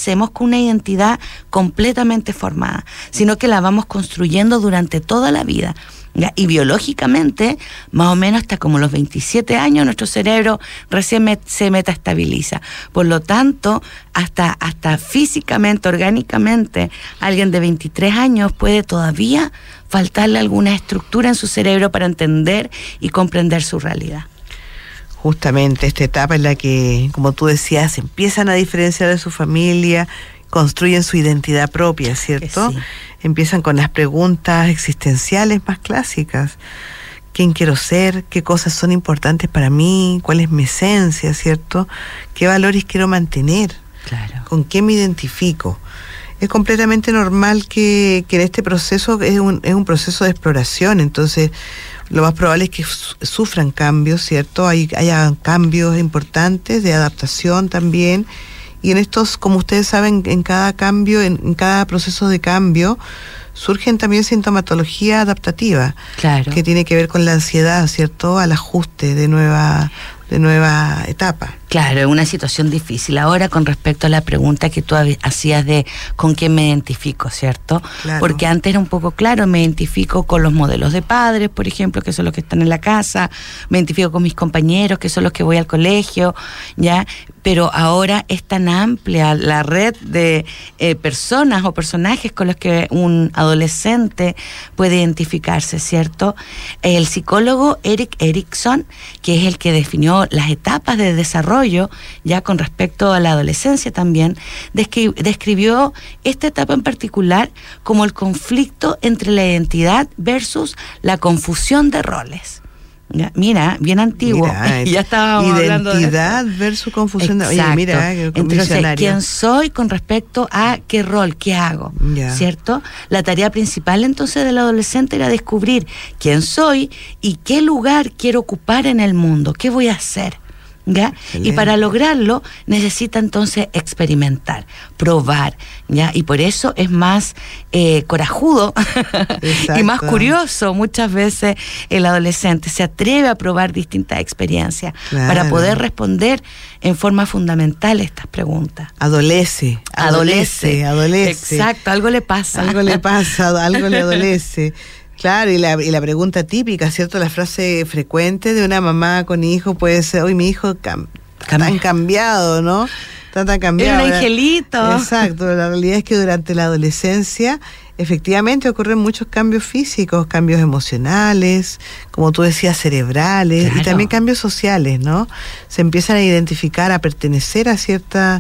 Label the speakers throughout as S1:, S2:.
S1: nacemos con una identidad completamente formada, sino que la vamos construyendo durante toda la vida. ¿Ya? Y biológicamente, más o menos hasta como los 27 años, nuestro cerebro recién se metaestabiliza. Por lo tanto, hasta físicamente, orgánicamente, alguien de 23 años puede todavía faltarle alguna estructura en su cerebro para entender y comprender su realidad.
S2: Justamente esta etapa en la que, como tú decías, empiezan a diferenciar de su familia, construyen su identidad propia, ¿cierto? Sí. Empiezan con las preguntas existenciales más clásicas. ¿Quién quiero ser? ¿Qué cosas son importantes para mí? ¿Cuál es mi esencia, cierto? ¿Qué valores quiero mantener?
S1: Claro.
S2: ¿Con qué me identifico? Es completamente normal que en este proceso es un proceso de exploración, entonces lo más probable es que sufran cambios, ¿cierto? Haya cambios importantes de adaptación también. Y en estos, como ustedes saben, en cada cambio, en cada proceso de cambio, surgen también sintomatología adaptativa.
S1: Claro.
S2: Que tiene que ver con la ansiedad, ¿cierto? Al ajuste de nueva etapa.
S1: Claro, es una situación difícil. Ahora, con respecto a la pregunta que tú hacías de con quién me identifico, ¿cierto?
S2: Claro.
S1: Porque antes era un poco claro, me identifico con los modelos de padres, por ejemplo, que son los que están en la casa, me identifico con mis compañeros, que son los que voy al colegio, ¿ya? Pero ahora es tan amplia la red de personas o personajes con los que un adolescente puede identificarse, ¿cierto? El psicólogo Erik Erikson, que es el que definió las etapas de desarrollo, ya con respecto a la adolescencia también, describió esta etapa en particular como el conflicto entre la identidad versus la confusión de roles. Ya, mira, bien antiguo. Ya estábamos hablando de
S2: identidad versus confusión de... Oye, mira,
S1: entonces, ¿quién soy con respecto a qué rol, qué hago?
S2: Ya.
S1: ¿Cierto? La tarea principal entonces del adolescente era descubrir quién soy y qué lugar quiero ocupar en el mundo, qué voy a hacer. ¿Ya? Y para lograrlo necesita entonces experimentar, probar, ¿ya? Y por eso es más corajudo y más curioso. Muchas veces el adolescente se atreve a probar distintas experiencias para poder responder en forma fundamental estas preguntas.
S2: Adolece.
S1: Exacto, algo le pasa.
S2: Algo le adolece. Claro, y la pregunta típica, ¿cierto? La frase frecuente de una mamá con hijo puede ser, hoy mi hijo tan cambiado, ¿no? Tan cambiado.
S1: Era un angelito.
S2: Exacto, la realidad es que durante la adolescencia efectivamente ocurren muchos cambios físicos, cambios emocionales, como tú decías, cerebrales, claro. Y también cambios sociales, ¿no? Se empiezan a identificar, a pertenecer a ciertos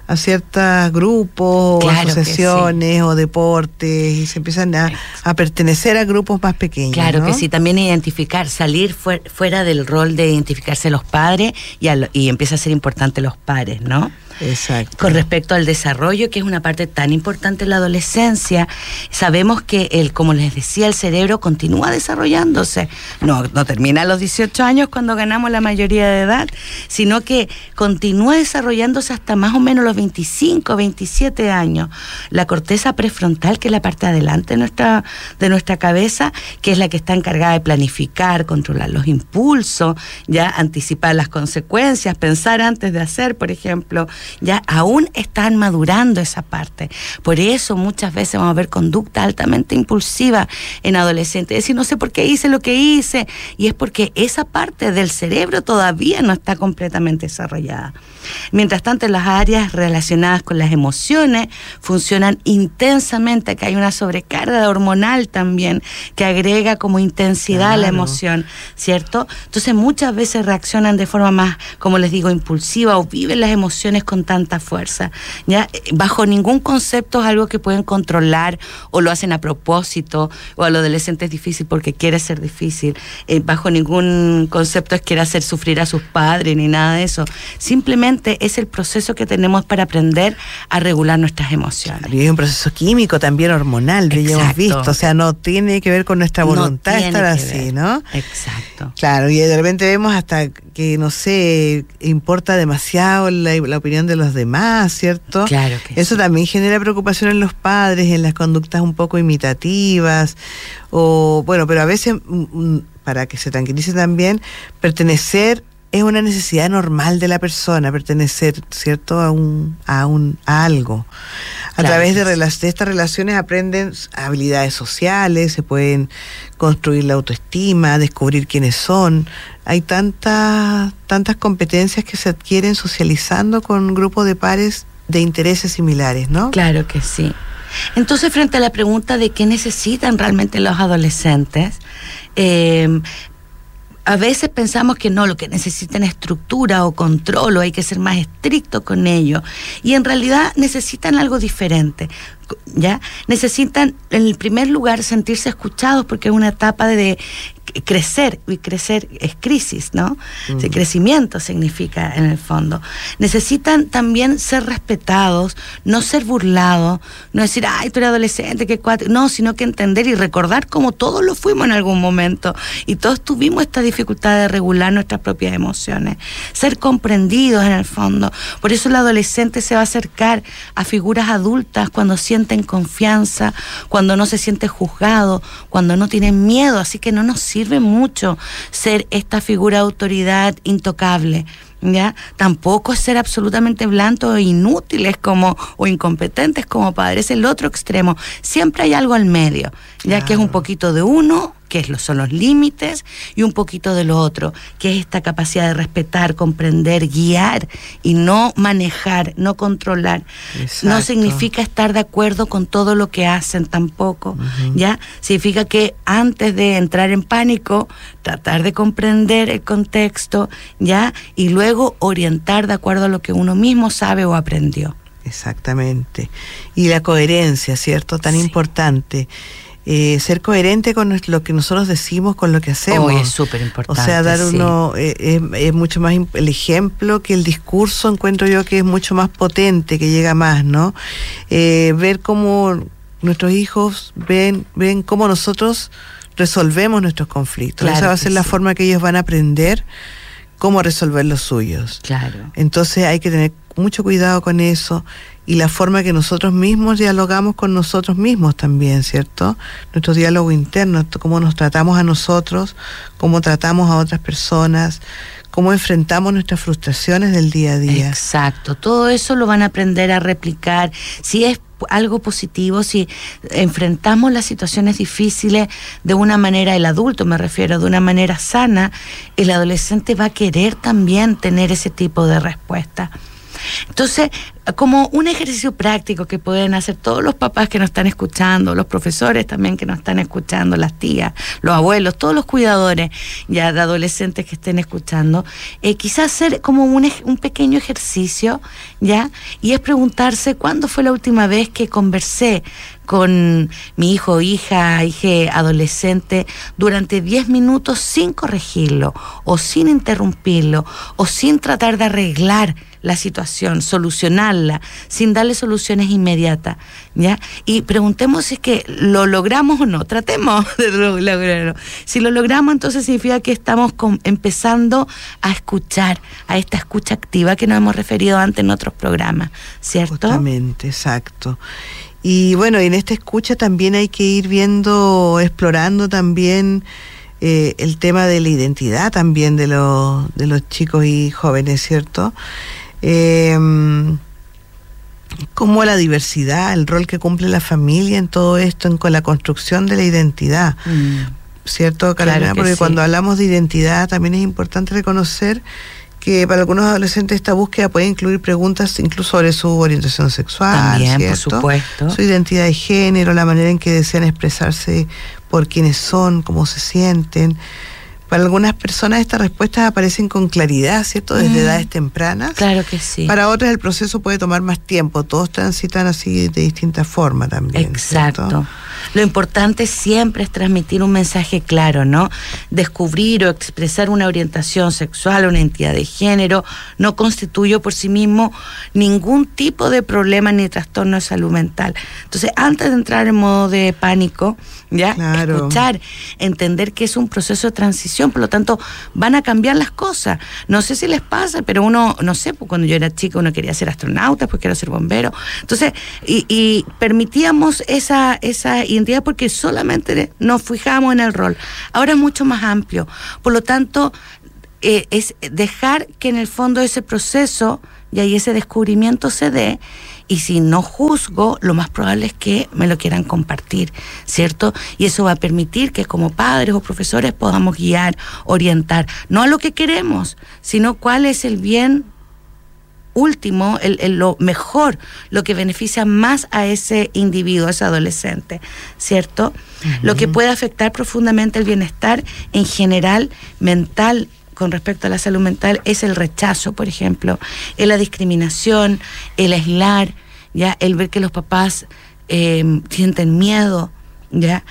S2: grupos, claro, asociaciones, sí. O deportes, y se empiezan a pertenecer a grupos más pequeños.
S1: Claro, ¿no?
S2: Que
S1: sí, también identificar, salir fuera del rol de identificarse los padres y empieza a ser importante los pares, ¿no?
S2: Exacto.
S1: Con respecto al desarrollo, que es una parte tan importante en la adolescencia, sabemos que como les decía, el cerebro continúa desarrollándose. No termina a los 18 años cuando ganamos la mayoría de edad, sino que continúa desarrollándose hasta más o menos los 25, 27 años. La corteza prefrontal, que es la parte de adelante de nuestra cabeza, que es la que está encargada de planificar, controlar los impulsos, ya anticipar las consecuencias, pensar antes de hacer, por ejemplo, ya aún están madurando esa parte. Por eso muchas veces vamos a ver conducta altamente impulsiva en adolescentes. Es decir, no sé por qué hice lo que hice, y es porque esa parte del cerebro todavía no está completamente desarrollada. Mientras tanto, en las áreas relacionadas con las emociones funcionan intensamente, que hay una sobrecarga hormonal también que agrega como intensidad a la emoción, ¿cierto? Entonces muchas veces reaccionan de forma más, como les digo, impulsiva, o viven las emociones con tanta fuerza, ¿ya? Bajo ningún concepto es algo que pueden controlar o lo hacen a propósito, o al adolescente es difícil porque quiere ser difícil. Bajo ningún concepto es querer hacer sufrir a sus padres ni nada de eso. Simplemente es el proceso que tenemos para aprender a regular nuestras emociones.
S2: Y es un proceso químico también hormonal, ya hemos visto, o sea, no tiene que ver con nuestra voluntad estar así, ¿no?
S1: Exacto.
S2: Claro, y de repente vemos hasta que, no sé, importa demasiado la opinión de los demás, ¿cierto?
S1: Claro que
S2: eso sí. También genera preocupación en los padres, en las conductas un poco imitativas, o bueno, pero a veces, para que se tranquilice también, pertenecer es una necesidad normal de la persona pertenecer, ¿cierto?, a algo. A través de estas relaciones aprenden habilidades sociales, se pueden construir la autoestima, descubrir quiénes son. Hay tantas competencias que se adquieren socializando con un grupo de pares de intereses similares, ¿no?
S1: Claro que sí. Entonces, frente a la pregunta de qué necesitan realmente los adolescentes, a veces pensamos que no, lo que necesitan es estructura o control, o hay que ser más estricto con ellos, y en realidad necesitan algo diferente, ¿ya? Necesitan, en el primer lugar, sentirse escuchados, porque es una etapa de crecer, y crecer es crisis, ¿no? Crecimiento significa, en el fondo. Necesitan también ser respetados, no ser burlados, no decir, ay, tú eres adolescente, qué cuatro, no, sino que entender y recordar cómo todos lo fuimos en algún momento, y todos tuvimos esta dificultad de regular nuestras propias emociones, ser comprendidos en el fondo. Por eso el adolescente se va a acercar a figuras adultas cuando sienten confianza, cuando no se siente juzgado, cuando no tienen miedo, así que no nos sirve mucho ser esta figura de autoridad intocable, ¿ya? Tampoco es ser absolutamente blandos e inútiles o incompetentes como padres, es el otro extremo. Siempre hay algo al medio, ya, claro, que es un poquito de uno, que son los límites, y un poquito de lo otro, que es esta capacidad de respetar, comprender, guiar y no manejar, no controlar. Exacto. No significa estar de acuerdo con todo lo que hacen tampoco, ¿ya? Significa que antes de entrar en pánico, tratar de comprender el contexto, ¿ya? Y luego orientar de acuerdo a lo que uno mismo sabe o aprendió.
S2: Exactamente. Y la coherencia, ¿cierto? Tan importante. Ser coherente con lo que nosotros decimos, con lo que hacemos.
S1: Es súper importante.
S2: O sea, dar uno es mucho más el ejemplo que el discurso, encuentro yo que es mucho más potente, que llega más, ¿no? Ver cómo nuestros hijos ven cómo nosotros resolvemos nuestros conflictos. Claro, esa va a ser la forma que ellos van a aprender cómo resolver los suyos.
S1: Claro.
S2: Entonces hay que tener mucho cuidado con eso, y la forma que nosotros mismos dialogamos con nosotros mismos también, ¿cierto? Nuestro diálogo interno, cómo nos tratamos a nosotros, cómo tratamos a otras personas, cómo enfrentamos nuestras frustraciones del día a día.
S1: Exacto, todo eso lo van a aprender a replicar. Si es algo positivo, si enfrentamos las situaciones difíciles de una manera, el adulto me refiero, de una manera sana, el adolescente va a querer también tener ese tipo de respuesta. Entonces, como un ejercicio práctico que pueden hacer todos los papás que nos están escuchando, los profesores también que nos están escuchando, las tías, los abuelos, todos los cuidadores ya de adolescentes que estén escuchando, quizás hacer como un pequeño ejercicio, ¿ya? Y es preguntarse cuándo fue la última vez que conversé con mi hijo o hija adolescente durante 10 minutos sin corregirlo, o sin interrumpirlo, o sin tratar de arreglar la situación, solucionarla, sin darle soluciones inmediatas, ¿ya? Y preguntemos si es que lo logramos o no, tratemos de lograrlo. Si lo logramos, entonces significa que estamos empezando a escuchar, a esta escucha activa que nos hemos referido antes en otros programas, ¿cierto?
S2: Justamente, exacto. Y bueno, en esta escucha también hay que ir explorando también el tema de la identidad también de los chicos y jóvenes, ¿cierto? Como la diversidad, el rol que cumple la familia en todo esto, con la construcción de la identidad, ¿cierto, Carolina? Claro, porque sí. Cuando hablamos de identidad también es importante reconocer que para algunos adolescentes esta búsqueda puede incluir preguntas incluso sobre su orientación sexual,
S1: también,
S2: ¿cierto?
S1: Por supuesto.
S2: Su identidad de género, la manera en que desean expresarse por quiénes son, cómo se sienten. Para algunas personas estas respuestas aparecen con claridad, ¿cierto? Desde edades tempranas.
S1: Claro que sí.
S2: Para otras el proceso puede tomar más tiempo. Todos transitan así de distinta forma también.
S1: Exacto.
S2: ¿Cierto?
S1: Lo importante siempre es transmitir un mensaje claro, ¿no? Descubrir o expresar una orientación sexual, una identidad de género, no constituye por sí mismo ningún tipo de problema ni trastorno de salud mental. Entonces, antes de entrar en modo de pánico, ¿ya? Claro. Escuchar, entender que es un proceso de transición, por lo tanto, van a cambiar las cosas. No sé si les pasa, pero uno, no sé, pues cuando yo era chica uno quería ser astronauta, pues quiero ser bombero. Entonces, y permitíamos esa identidad porque solamente nos fijamos en el rol. Ahora es mucho más amplio. Por lo tanto, es dejar que en el fondo ese proceso y ahí ese descubrimiento se dé, y si no juzgo, lo más probable es que me lo quieran compartir, ¿cierto? Y eso va a permitir que como padres o profesores podamos guiar, orientar, no a lo que queremos, sino cuál es el bien último, lo mejor, lo que beneficia más a ese individuo, a ese adolescente, ¿cierto? Uh-huh. Lo que puede afectar profundamente el bienestar en general mental con respecto a la salud mental es el rechazo, por ejemplo, la discriminación, el aislar, ya, el ver que los papás sienten miedo, ya,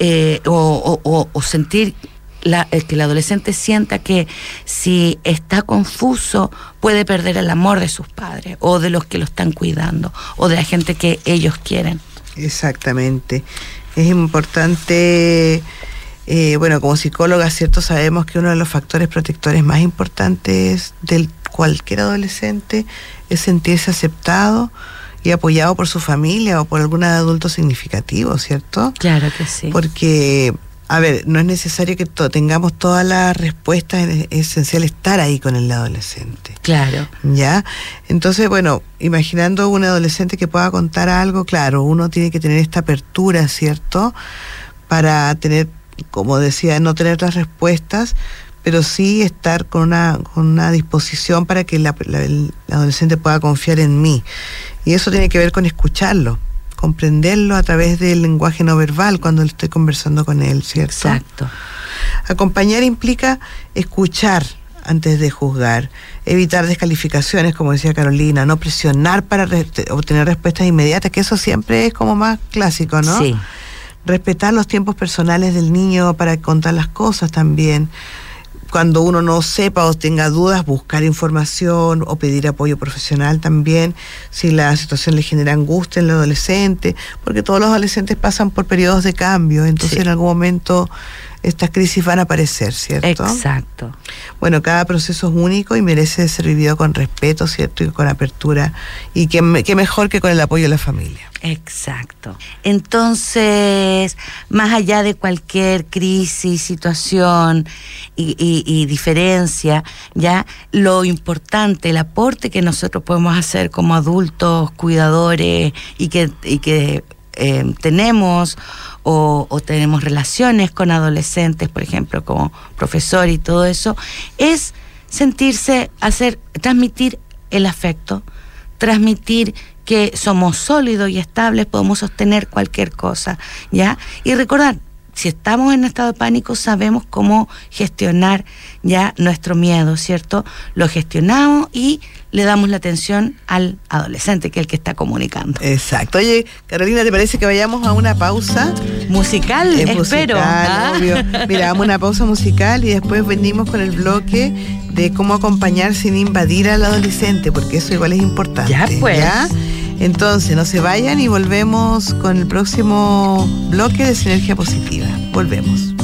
S1: o sentir que el adolescente sienta que si está confuso puede perder el amor de sus padres o de los que lo están cuidando o de la gente que ellos quieren.
S2: Exactamente. Es importante, bueno, como psicóloga, ¿cierto? Sabemos que uno de los factores protectores más importantes de cualquier adolescente es sentirse aceptado y apoyado por su familia o por algún adulto significativo, ¿cierto?
S1: Claro que sí.
S2: Porque, a ver, no es necesario que tengamos todas las respuestas, es esencial estar ahí con el adolescente.
S1: Claro.
S2: ¿Ya? Entonces, bueno, imaginando un adolescente que pueda contar algo, claro, uno tiene que tener esta apertura, ¿cierto? Para tener, como decía, no tener las respuestas, pero sí estar con una disposición para que el adolescente pueda confiar en mí. Y eso tiene que ver con escucharlo, comprenderlo a través del lenguaje no verbal cuando estoy conversando con él, ¿cierto?
S1: Exacto.
S2: Acompañar implica escuchar antes de juzgar, evitar descalificaciones, como decía Carolina, no presionar para obtener respuestas inmediatas, que eso siempre es como más clásico, ¿no?
S1: Sí.
S2: Respetar los tiempos personales del niño para contar las cosas también. Cuando uno no sepa o tenga dudas, buscar información o pedir apoyo profesional también, si la situación le genera angustia en el adolescente, porque todos los adolescentes pasan por periodos de cambio, entonces sí, en algún momento estas crisis van a aparecer, ¿cierto?
S1: Exacto.
S2: Bueno, cada proceso es único y merece ser vivido con respeto, ¿cierto? Y con apertura, y qué mejor que con el apoyo de la familia.
S1: Exacto. Entonces, más allá de cualquier crisis, situación y diferencia, ya lo importante, el aporte que nosotros podemos hacer como adultos, cuidadores y que tenemos o tenemos relaciones con adolescentes, por ejemplo, como profesor y todo eso, es sentirse, transmitir el afecto, transmitir que somos sólidos y estables, podemos sostener cualquier cosa, ¿ya? Y recordar, si estamos en estado de pánico, sabemos cómo gestionar ya nuestro miedo, ¿cierto? Lo gestionamos y le damos la atención al adolescente, que es el que está comunicando.
S2: Exacto. Oye, Carolina, ¿te parece que vayamos a una pausa?
S1: Musical, espero.
S2: Musical, obvio. Mira, vamos a una pausa musical y después venimos con el bloque de cómo acompañar sin invadir al adolescente, porque eso igual es importante.
S1: Ya, pues.
S2: ¿Ya? Entonces, no se vayan y volvemos con el próximo bloque de Sinergia Positiva. Volvemos.